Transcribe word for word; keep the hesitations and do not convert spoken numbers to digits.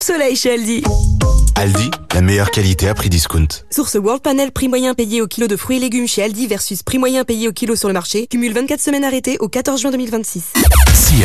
Soleil chez Aldi. Aldi, la meilleure qualité à prix discount. Source World Panel, prix moyen payé au kilo de fruits et légumes chez Aldi versus prix moyen payé au kilo sur le marché. Cumule vingt-quatre semaines arrêtées au quatorze juin deux mille vingt-six.